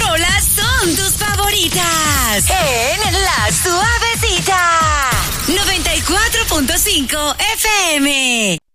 rolas son tus favoritas? En La Suavecita. 94.5 FM.